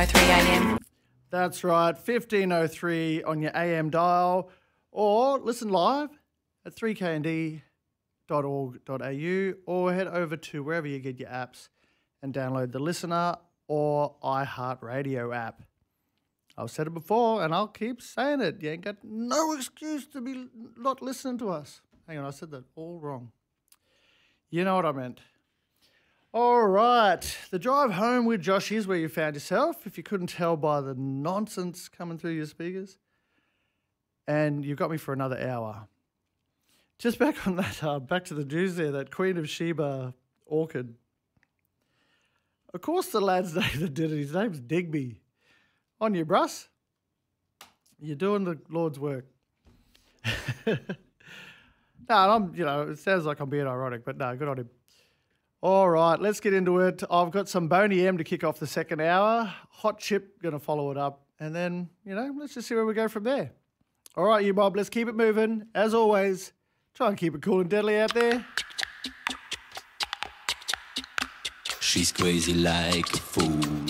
1503 AM. That's right, 1503 on your AM dial, or listen live at 3knd.org.au, or head over to wherever you get your apps and download the Listener or iHeartRadio app. I've said it before and I'll keep saying it. You ain't got no excuse to be not listening to us. Hang on, I said that all wrong. You know what I meant. All right, the drive home with Josh is where you found yourself, if you couldn't tell by the nonsense coming through your speakers. And you've got me for another hour. Just back on that, back to the news there, that Queen of Sheba orchid. Of course the lad's name that did it, his name's Digby. On you, Bruss. You're doing the Lord's work. No, it sounds like I'm being ironic, but no, good on him. All right, let's get into it. I've got some Boney M to kick off the second hour. Hot Chip going to follow it up. And then, let's just see where we go from there. All right, you mob, let's keep it moving. As always, try and keep it cool and deadly out there. She's crazy like a fool.